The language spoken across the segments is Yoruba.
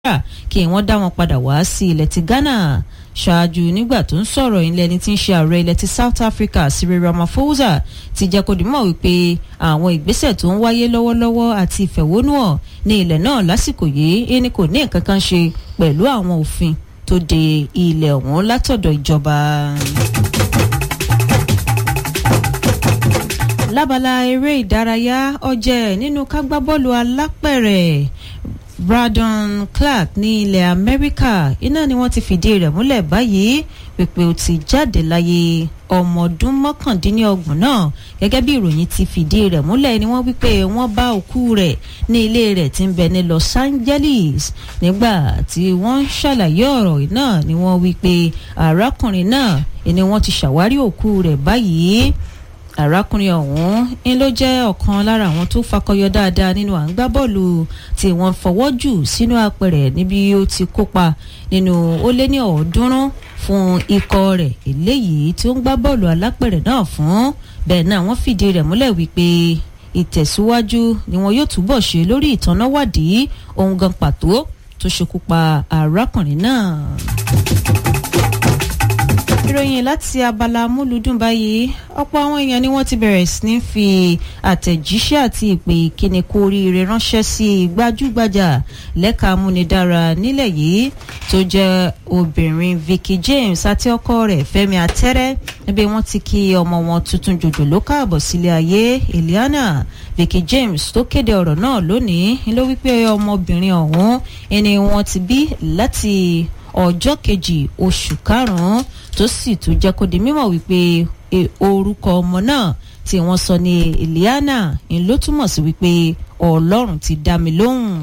kí wọ́n dá wọn padà wá sí ilẹ̀ ti Ghana. Ṣáájú nígbà tó ń sọ̀rọ̀ ilẹ̀ ẹni tí ń ṣe ààrẹ ilẹ̀ ti South Africa Cyril Ramaphosa ti jẹ́ kó di mọ̀ wípé àwọn ìgbésẹ̀ tó ń wáyé lọ́wọ́lọ́wọ́ àti ìfẹ̀hónúhàn ní ilẹ̀ náà lásìkò yìí ẹni kò ní nǹkan kan ṣe pẹ̀lú àwọn òfin tó de ilẹ̀ ọ̀hún látọ̀dọ̀ ìjọba. Lábala eré ìdárayá ọjẹ́ nínú kágbábọ́ọ̀lù alápẹ̀rẹ̀ Brandon Clark ní ilẹ̀ Amẹ́ríkà iná ni wọ́n ti fìdí rẹ̀ múlẹ̀ báyìí pé ó ti jáde láyé ọmọ ọdún 29 náà gẹ́gẹ́ bí ìròyìn ti fìdí rẹ̀ múlẹ̀ ni wọ́n wípé wọ́n bá òkú rẹ̀ ní ilé rẹ̀ tí ń bẹ ní Los Angeles nígbà tí wọ́n ń ṣàlàyé ọ̀rọ̀ náà ni wọ́n wípé arákùnrin náà ni wọ́n ti ṣàwárí òkú rẹ̀ báyìí. Arákùnrin ọ̀hún ń ló jẹ́ ọ̀kan lára àwọn tó fakọyọ dáadáa nínú à ń gbá bọ́ọ̀lù tí wọ́n fọwọ́ jù sínú apẹ̀rẹ̀ níbi ó ti kópa nínú ó lé ní 100 fún ikọ̀ rẹ̀ eléyìí tí ó ń gbá bọ́ọ̀lù alápẹ̀rẹ̀ náà fún. Bẹ́ẹ̀ náà wọ́n fìdí rẹ̀ múlẹ̀ wípé ìtẹ̀síwájú ni wọn yóò túbọ̀ ṣe lórí ìtànáwádìí ohun gan pàtó tó ṣekú pa arákùnrin náà. Ìròyìn láti abala múlùdùn báyìí ọ̀pọ̀ àwọn èèyàn ni wọ́n ti bẹ̀rẹ̀ sí ní fi àtẹ̀jíṣẹ́ àti ìpè ìkíni kú oríire ránṣẹ́ sí gbajúgbajà lẹ́ka amúnidára nílẹ̀ yìí tó jẹ́ obìnrin Vicky James àti ọkọ rẹ̀ Fẹ́mi Atẹ́rẹ́ níbi wọ́n ti kí ọmọ wọn tuntun jòjòló káàbọ̀ sílé ayé Eliana. Vicky James tó kéde ọ̀rọ̀ náà lónìí ló wípé ọmọbìnrin ọ̀hún ẹni wọ́n ti bí láti ọjọ́ kejì oṣù karùn-ún tó sì tún jẹ́ kó di mímọ̀ wípé orúkọ ọmọ náà tí wọ́n sọ ní Eliana ń ló túmọ̀ sí wípé Ọlọ́run ti dá mi lóhùn.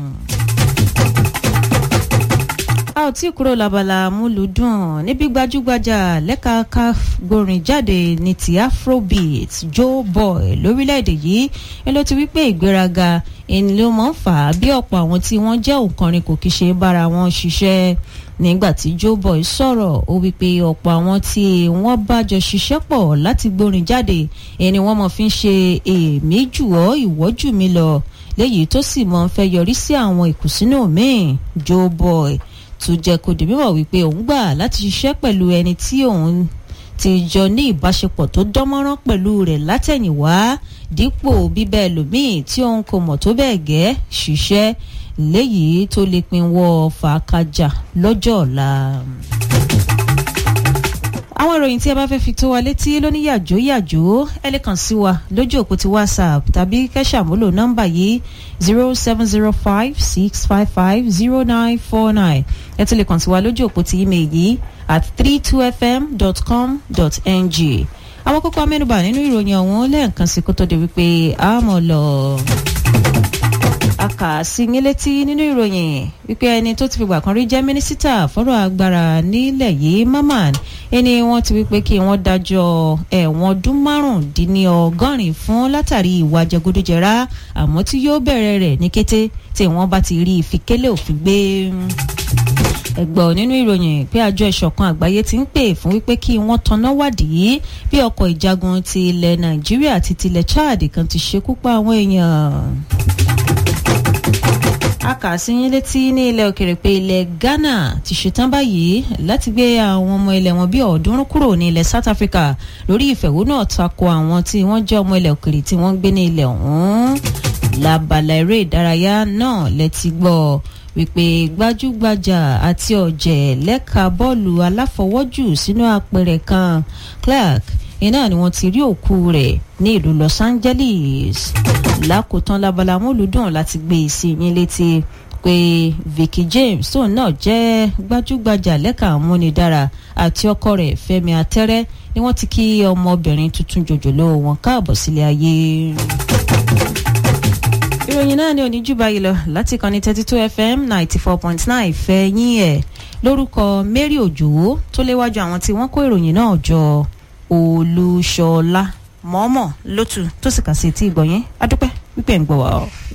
A ò tí kúrò lábala múlùdùn níbi gbajúgbajà lẹ́ka kágbórin jáde ní ti Afrobeat Joe Boy lórílẹ̀‐èdè yìí ẹ ló ti wípé ìgbéraga ẹni ló máa ń fà á bí ọ̀pọ̀ àwọn tí wọ́n jẹ́ òǹkọrin kò kí ṣe bára wọn ṣiṣẹ́. Nígbà tí Joe Boy sọ̀rọ̀ ó wípé ọ̀pọ̀ àwọn tí wọ́n bá jọ ṣiṣẹ́ pọ̀ láti gbórin jáde ẹni wọ́n mọ̀ fi ń ṣe èmi jù ọ́ ìwọ jù mí lọ léyìí tó sì mọ̀ ń fẹ́ yọrí sí àwọn ìkùnsínú míì. Joe Boy tó jẹ́ kó di mímọ̀ wípé òun gbà láti ṣiṣẹ́ pẹ̀lú ẹni tí òun ti jọ ní ìbáṣepọ̀ tó dánmọ́rán pẹ̀lú rẹ̀ látẹ̀yìnwá dípò bíbẹ́ ẹlòmíì tí òun kò mọ̀ tó bẹ́ẹ̀ gẹ́ ṣiṣẹ́ léyìí tó lè pinwọ́ fàákàjà lọ́jọ́ ọ̀la. Àwọn ìròyìn tí ẹ bá fẹ́ fi tó wa létí lóní yàjó ẹ lè kàn sí wa lójú òpó ti WhatsApp tàbí kẹ́sàmúlò nọ́mbà yìí 07056550949. ẹ tún lè kàn sí wa lójú òpó ti email yìí at 32fm.com.ng. àwọn kókó amẹ́nubà nínú ìròyìn ọ̀hún lẹ́ẹ̀kan sí kó tó di wípé a mọ̀ lọ. A kà sí yín létí nínú ìròyìn wípé ẹni tó ti fìgbà kan rí jẹ́ mínísítà fọ́rọ̀ agbára nílẹ̀ yìí Mamman ẹni wọ́n ti wípé kí wọ́n dájọ́ ẹ̀wọ̀n ọdún 85 fún látàrí ìwà jẹgúdújẹrá àmọ́ tí yóò bẹ̀rẹ̀ rẹ̀ ní kété tí wọ́n bá ti rí ìfikélé òfin gbé. Ẹgbọ́ nínú ìròyìn pé àjọ ìṣọ̀kan àgbáyé ti ń pè fún wípé kí wọ́n tanná wádìí bí ọkọ̀ ìjagun ti ilẹ̀ Nàìjíríà àti tilẹ̀ Chad kan ti ṣekú pa àwọn èèyàn. A kà sí yín létí ní ilẹ̀ òkèrè pé ilẹ̀ Ghana ti ṣetán báyìí láti gbé àwọn ọmọ ilẹ̀ wọn bí 100 kúrò ní ilẹ̀ South Africa lórí ìfẹ̀hónúhàn tako àwọn tí wọ́n jẹ́ ọmọ ilẹ̀ òkèrè tí wọ́n ń gbé ní ilẹ̀ ọ̀hún. Lábala eré ìdárayá náà lẹ́tí gbọ́ wípé gbajúgbajà àti ọ̀jẹ̀ lẹ́ka bọ́ọ̀lù aláfọwọ́jù sínú apẹ̀rẹ̀ kan Clark iná ni wọ́n ti rí òkú rẹ̀ ní ìlú Los Angeles. Lákòótán lábala múlùdùn láti gbé ìsìn yín létí pé Vicky James tóun náà jẹ́ gbajúgbajà lẹ́ka amúnidára àti ọkọ rẹ̀ Fẹ́mi Atẹ́rẹ́ ni wọ́n ti kí ọmọbìnrin tuntun jòjòló wọn káàbọ̀ sílé ayé. Ìròyìn náà ni òní jù báyìí lọ láti ìkànnì 32 FM 94.9 fẹ́ yín ẹ̀ lórúkọ Mary Òjò tó léwájú àwọn tí wọ́n kó ìròyìn náà jọ Olúṣọlá mọ́mọ́ lótú tó sì kà sí etí ìgbọ̀nyẹn adúpẹ́ wípé ń gbọ́ wá ọ.